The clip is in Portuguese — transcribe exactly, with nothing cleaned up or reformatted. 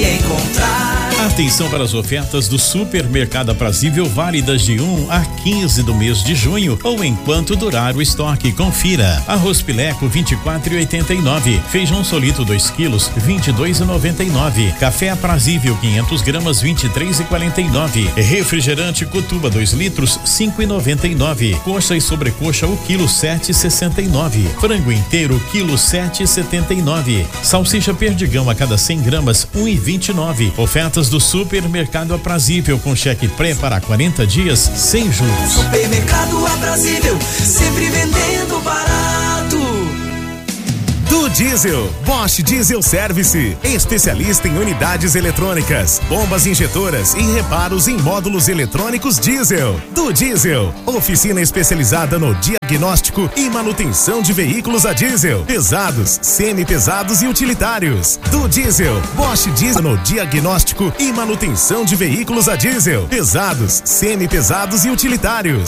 encontrar. Atenção para as ofertas do Supermercado Aprazível, válidas de um a quinze do mês de junho ou enquanto durar o estoque. Confira. Arroz Pileco vinte e quatro e oitenta e nove, feijão solito dois quilos vinte e dois e noventa e nove, café Aprazível quinhentos gramas vinte e três e quarenta e nove, refrigerante Cotuba dois litros cinco e noventa e nove, coxa e sobrecoxa o quilo sete e sessenta e nove, frango inteiro quilo sete e setenta e nove, salsicha Perdigão a cada cem gramas um e vinte e nove. Ofertas do Supermercado Aprazível com cheque pré para quarenta dias sem juros. Supermercado Aprazível, sempre vendendo barato. Do Diesel, Bosch Diesel Service, especialista em unidades eletrônicas, bombas injetoras e reparos em módulos eletrônicos diesel. Do Diesel, oficina especializada no diagnóstico e manutenção de veículos a diesel, pesados, semi-pesados e utilitários. Do Diesel, Bosch Diesel no diagnóstico e manutenção de veículos a diesel, pesados, semi-pesados e utilitários.